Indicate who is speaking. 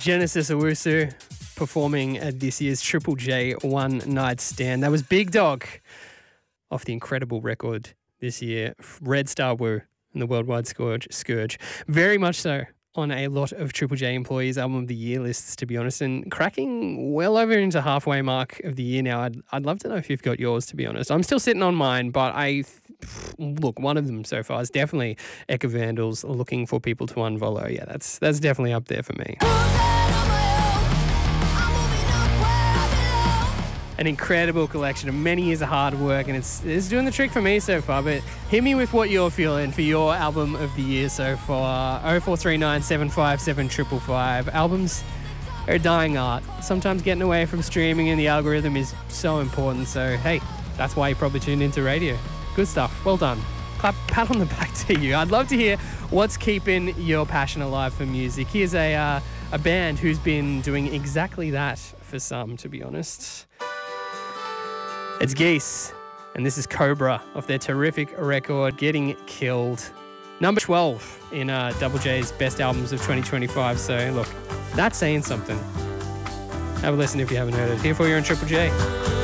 Speaker 1: Genesis Owusu performing at this year's Triple J One Night Stand. That was Big Dog off the incredible record this year, Red Star Woo and the Worldwide Scourge. Very much so on a lot of Triple J employees' album of the year lists, to be honest, and cracking well over into halfway mark of the year now. I'd love to know if you've got yours, to be honest. I'm still sitting on mine, but look, one of them so far is definitely Eka Vandals, Looking for People to Unfollow. Yeah, that's definitely up there for me. An incredible collection of many years of hard work, and it's doing the trick for me so far. But hit me with what you're feeling for your album of the year so far. 0439 757 555. Albums are a dying art. Sometimes getting away from streaming and the algorithm is so important. So hey, that's why you probably tuned into radio. Good stuff. Well done. Pat on the back to you. I'd love to hear what's keeping your passion alive for music. Here's a band who's been doing exactly that for some, to be honest. It's Geese, and this is Cobra off their terrific record, Getting Killed. Number 12 in Double J's Best Albums of 2025. So, look, that's saying something. Have a listen if you haven't heard it. Here for you on Triple J.